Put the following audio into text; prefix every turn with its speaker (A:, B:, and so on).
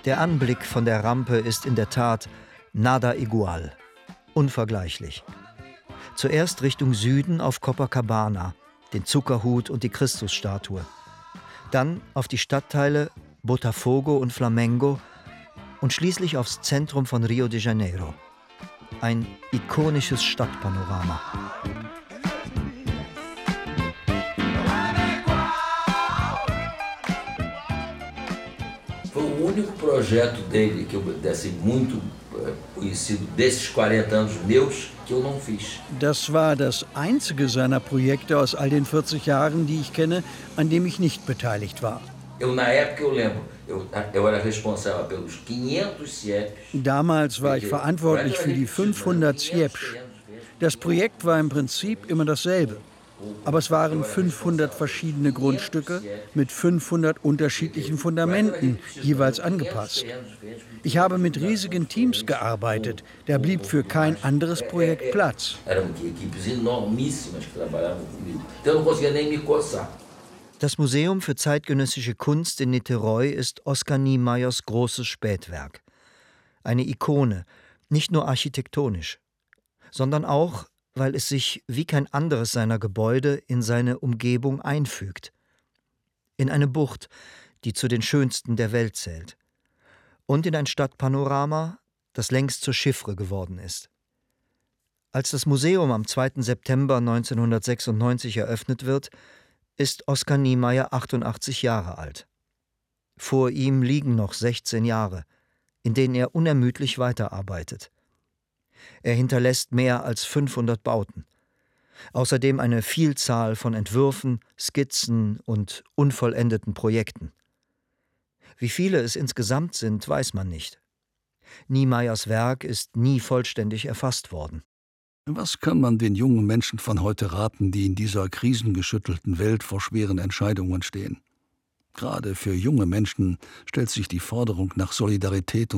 A: Der Anblick von der Rampe ist in der Tat nada igual, unvergleichlich. Zuerst Richtung Süden auf Copacabana, den Zuckerhut und die Christusstatue. Dann auf die Stadtteile Botafogo und Flamengo und schließlich aufs Zentrum von Rio de Janeiro. Ein ikonisches Stadtpanorama.
B: Foi o único projeto dele que eu desse muito conhecido desses 40 anos meus que eu não fiz.
C: Das war das einzige seiner Projekte aus all den 40 Jahren, die ich kenne, an dem ich nicht beteiligt war.
B: Na época eu lembro, eu era responsável pelos 500 CIEPs.
C: Damals war ich verantwortlich für die 500 CIEPs. Das Projekt war im Prinzip immer dasselbe. Aber es waren 500 verschiedene Grundstücke mit 500 unterschiedlichen Fundamenten, jeweils angepasst. Ich habe mit riesigen Teams gearbeitet. Da blieb für kein anderes Projekt Platz.
A: Das Museum für zeitgenössische Kunst in Niteroi ist Oskar Niemeyers großes Spätwerk. Eine Ikone, nicht nur architektonisch, sondern auch, weil es sich wie kein anderes seiner Gebäude in seine Umgebung einfügt. In eine Bucht, die zu den schönsten der Welt zählt. Und in ein Stadtpanorama, das längst zur Chiffre geworden ist. Als das Museum am 2. September 1996 eröffnet wird, ist Oskar Niemeyer 88 Jahre alt. Vor ihm liegen noch 16 Jahre, in denen er unermüdlich weiterarbeitet. Er hinterlässt mehr als 500 Bauten. Außerdem eine Vielzahl von Entwürfen, Skizzen und unvollendeten Projekten. Wie viele es insgesamt sind, weiß man nicht. Niemeyers Werk ist nie vollständig erfasst worden.
D: Was kann man den jungen Menschen von heute raten, die in dieser krisengeschüttelten Welt vor schweren Entscheidungen stehen? Gerade für junge Menschen stellt sich die Forderung nach Solidarität